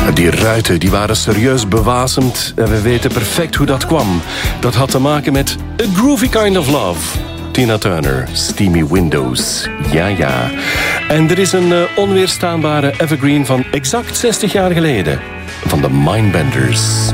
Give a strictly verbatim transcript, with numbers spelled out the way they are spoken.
Die ruiten die waren serieus bewasemd en we weten perfect hoe dat kwam. Dat had te maken met A Groovy Kind of Love. Tina Turner, Steamy Windows. Ja, ja. En er is een uh, onweerstaanbare evergreen van exact zestig jaar geleden. Van de Mindbenders.